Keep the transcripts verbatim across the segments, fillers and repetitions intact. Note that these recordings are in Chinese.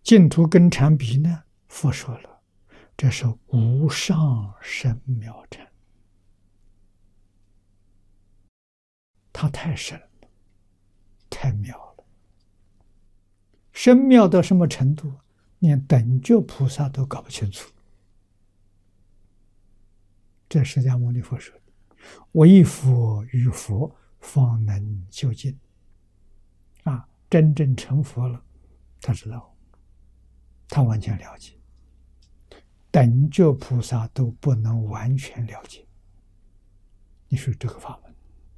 净土跟禅比呢？佛说了，这是无上深妙禅，它太深了，太妙了。深妙到什么程度？连等觉菩萨都搞不清楚。这释迦牟尼佛说的：“唯佛与佛方能究竟。”啊，真正成佛了，他知道，他完全了解。等觉菩萨都不能完全了解。你说这个法门，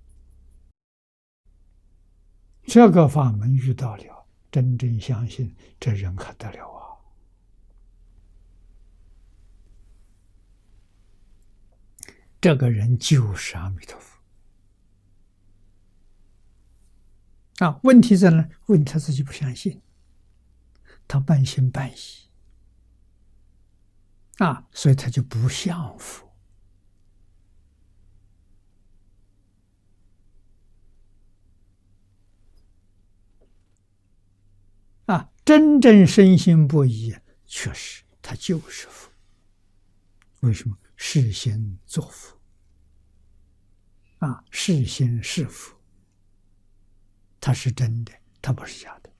这个法门遇到了，真正相信，这人可得了啊！这个人就是阿弥陀佛啊！问题在哪？问他自己不相信，他半信半疑啊，所以他就不像佛啊。真正深信不疑，确实他就是佛。为什么？是心作佛啊，是心是佛，它是真的，它不是假的。